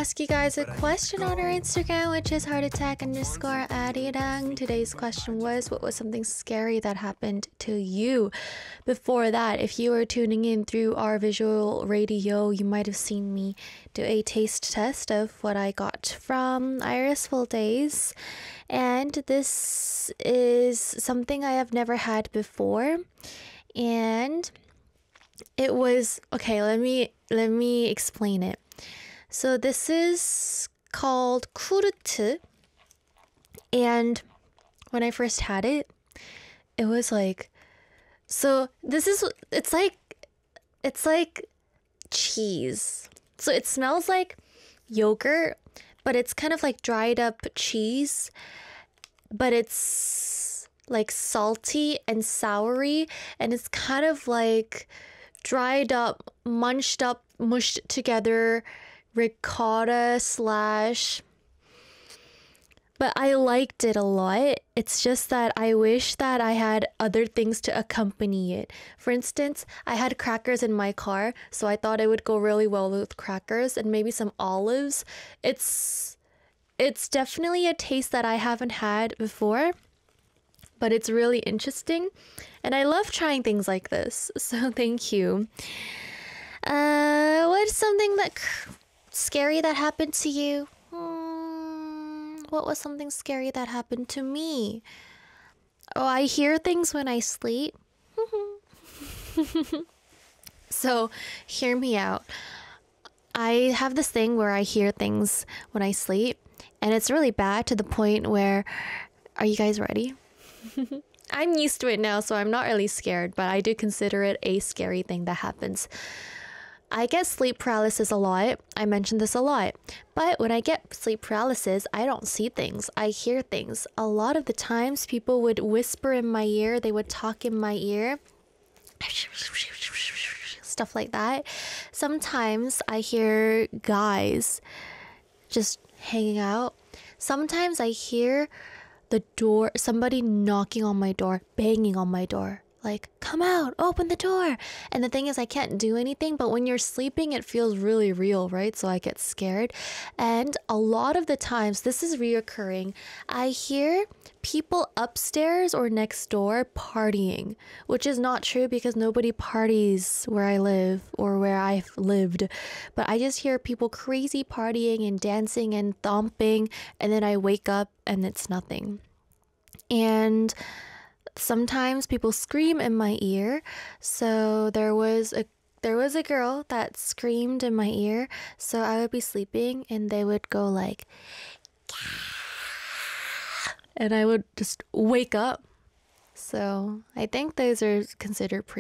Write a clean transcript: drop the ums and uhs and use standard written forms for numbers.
ask you guys a question on our Instagram, which is heartattack_adidang. Today's question was, what was something scary that happened to you? Before that, if you were tuning in through our visual radio, you might have seen me do a taste test of what I got from Iris Full Days. And this is something I have never had before. And it was, okay, let me explain it. So this is called 쿠르트, and when I first had it, it was like, so this is, it's like cheese. So it smells like yogurt, but it's kind of like dried up cheese, but it's like salty and soury, and it's kind of like dried up, mushed together ricotta slash, but I liked it a lot. It's just that I wish that I had other things to accompany it. For instance, I had crackers in my car, so I thought it would go really well with crackers and maybe some olives. It's definitely a taste that I haven't had before, but it's really interesting, and I love trying things like this, so thank you. What's something that scary that happened to you? What was something scary that happened to me? Oh, I hear things when I sleep. So, hear me out. I have this thing where I hear things when I sleep, and it's really bad to the point where, are you guys ready? I'm used to it now, so I'm not really scared, but I do consider it a scary thing that happens. I get sleep paralysis a lot. I mentioned this a lot. But when I get sleep paralysis, I don't see things. I hear things. A lot of the times, people would whisper in my ear. They would talk in my ear. Stuff like that. Sometimes I hear guys just hanging out. Sometimes I hear the door, somebody knocking on my door, banging on my door. Like, come out, open the door. And the thing is, I can't do anything, but when you're sleeping, it feels really real, right? So I get scared. And a lot of the times, this is reoccurring, I hear people upstairs or next door partying, which is not true because nobody parties where I live or where I've lived. But I just hear people crazy partying and dancing and thumping, and then I wake up and it's nothing. And sometimes people scream in my ear. So there was a girl that screamed in my ear. So I would be sleeping and they would go like, and I would just wake up. So I think those are considered pretty